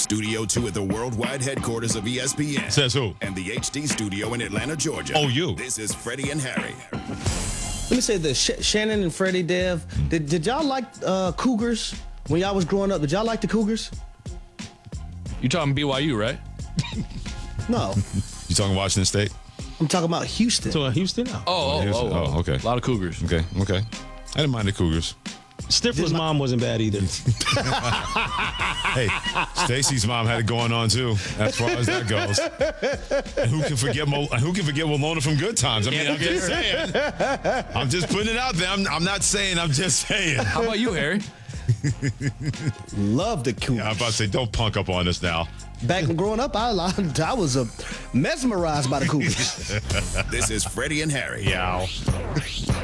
Studio 2 at the worldwide headquarters of ESPN. Says who? And the HD studio in Atlanta, Georgia. Oh, you. This is Freddie and Harry. Let me say this. Shannon and Freddie, Dev, did y'all like Cougars when y'all was growing up? Did y'all like the Cougars? You talking BYU, right? No. You talking Washington State? I'm talking about Houston. So Houston? Oh, okay. A lot of Cougars. Okay. I didn't mind the Cougars. Stifler's mom wasn't bad either. Hey, Stacy's mom had it going on too, as far as that goes. And who can forget Walona from Good Times? I mean, I'm just saying. I'm just putting it out there. I'm not saying. I'm just saying. How about you, Harry? Love the Cougars. Yeah, I'm about to say, don't punk up on us now. Back when growing up, I was mesmerized by the Cougars. This is Freddie and Harry. Yeah.